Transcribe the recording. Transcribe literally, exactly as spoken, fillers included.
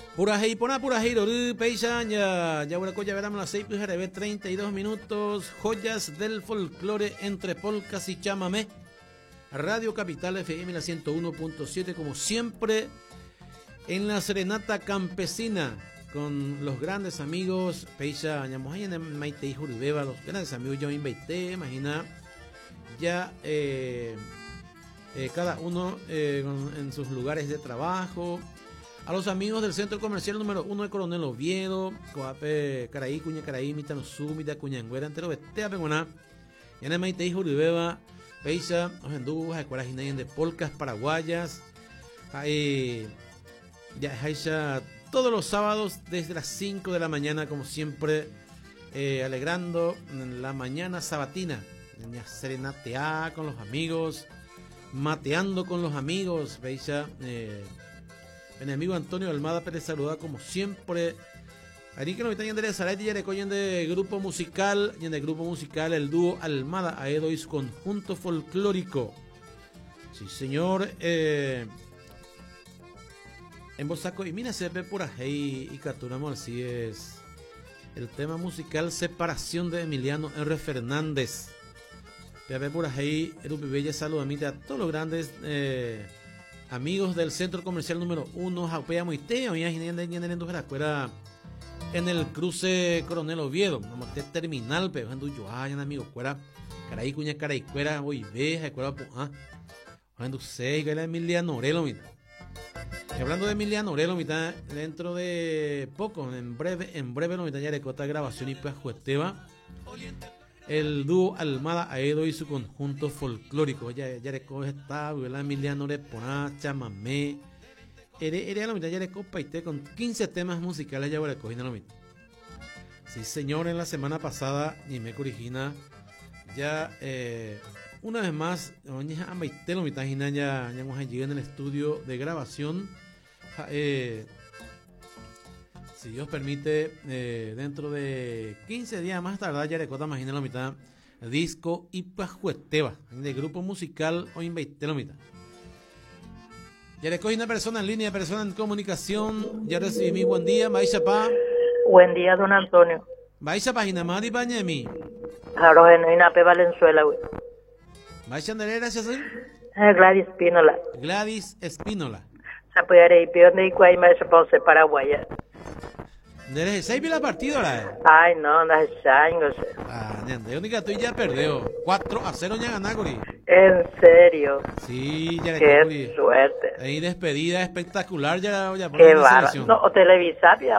Purajei, pona Purajei, Doru, Peisha, ya, ya, bueno, ya veramos las seis, pues, treinta y dos minutos, joyas del folclore entre polcas y chamamé. Radio Capital F M, la ciento uno punto siete, como siempre, en la serenata campesina, con los grandes amigos, Peisha, Ñamojayan, Maite Juribeba, los grandes amigos, yo invité, imagina, ya, eh, eh, cada uno eh, en sus lugares de trabajo. A los amigos del centro comercial número uno de Coronel Oviedo, Coape, Caraí, Cuña Caraí, Mitanuzú, Mita Cuñanguera, entero, Bestea, Pengona, Yana Maite Juribeba, Peisha, Ojendú, Escuelas Ginayan de Polcas Paraguayas, ahí, ya, Haisha, todos los sábados desde las cinco de la mañana, como siempre, eh, alegrando la mañana sabatina, serenatea con los amigos, mateando con los amigos, Peisha, eh, mi amigo Antonio Almada Pérez saluda como siempre. Ahí que nos están yendo de Salet y Yarecoyen de grupo musical, y en el grupo musical el dúo Almada Aedo y su conjunto folclórico. Sí, señor. Eh, en Bosaco, y mira, se ve por ahí y capturamos así es el tema musical Separación de Emiliano R. Fernández. Ve por ahí, Erupi Bella, saludamite a todos los grandes eh, amigos del centro comercial número uno, Jaupea Moiteo, y en el cruce Coronel Oviedo, vamos a terminal, pero en Duyo, ay, amigo, cuera, Caraí, Cuña, Caraí, cuera, hoy veja, cuera, ah, en Dulce, que era Emiliano Orelo, mira. Y hablando de Emiliano Orelo, mira, dentro de poco, en breve, en breve, no, mira, ya le cota grabación y pues Juesteba. El dúo Almada Aedo y su conjunto folclórico. Ya, ya recoge esta, ¿verdad? Emiliano Repona, chamamé. Era la mitad, ya recoge paité con quince temas musicales. Ya recoge la mitad. Sí, señor, en la semana pasada, ni me corrigina. Ya, eh, una vez más, ya amaité la mitad, ya, ya hemos llegado en el estudio de grabación. Eh, Si Dios permite, eh, dentro de quince días más tarde, ya recuerda, imagina la mitad, disco y pajueteba, de grupo musical o inveite la mitad. Ya recoge una persona en línea, persona en comunicación, ya recibí mi buen día, Maisha Pa. Buen día, don Antonio. Maisha Pa, Jinamadi Pañemi. Claro, en Inape Valenzuela, güey. Maisha Andere, gracias, ¿sí? Gladys Espínola. Gladys Espínola. Se puede ir, pero de igual, Maisha Pa, se Paraguay. ¿Desde seis la partida la? Ay, no, no es años. Ah, de única tú ya perdió. cuatro a cero ya ganá, Gori. ¿En serio? Sí, ya qué Gori. Suerte. Ahí despedida espectacular ya. ya Qué bárbaro. No, o televisar ya.